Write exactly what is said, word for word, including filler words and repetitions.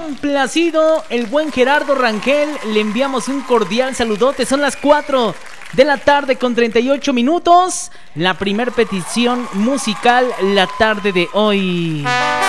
complacido el buen Gerardo Rangel. Le enviamos un cordial saludote. Son las cuatro de la tarde con treinta y ocho minutos. La primer petición musical la tarde de hoy.